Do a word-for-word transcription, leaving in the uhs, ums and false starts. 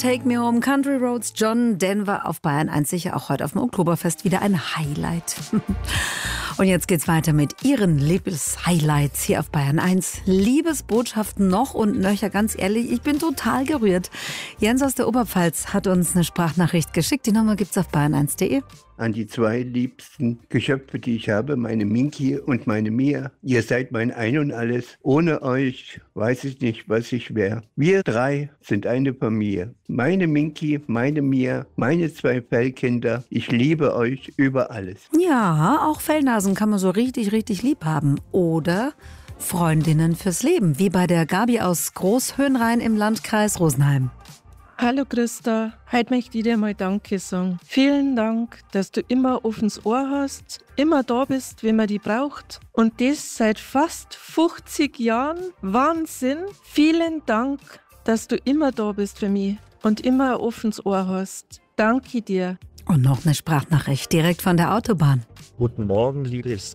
Take Me Home, Country Roads, John Denver auf Bayern eins, sicher auch heute auf dem Oktoberfest wieder ein Highlight. Und jetzt geht's weiter mit Ihren Liebes-Highlights hier auf Bayern eins. Liebesbotschaften noch und nöcher, ganz ehrlich, ich bin total gerührt. Jens aus der Oberpfalz hat uns eine Sprachnachricht geschickt. Die Nummer gibt's auf bayern eins punkt de. An die zwei liebsten Geschöpfe, die ich habe, meine Minki und meine Mia. Ihr seid mein Ein und Alles. Ohne euch weiß ich nicht, was ich wäre. Wir drei sind eine Familie. Meine Minki, meine Mia, meine zwei Fellkinder. Ich liebe euch über alles. Ja, auch Fellnasen kann man so richtig, richtig lieb haben. Oder Freundinnen fürs Leben, wie bei der Gabi aus Großhöhenrhein im Landkreis Rosenheim. Hallo Christa, heute möchte ich dir mal Danke sagen. Vielen Dank, dass du immer offenes Ohr hast, immer da bist, wenn man die braucht. Und das seit fast fünfzig Jahren. Wahnsinn! Vielen Dank, dass du immer da bist für mich und immer ein offenes Ohr hast. Danke dir. Und noch eine Sprachnachricht direkt von der Autobahn. Guten Morgen, liebes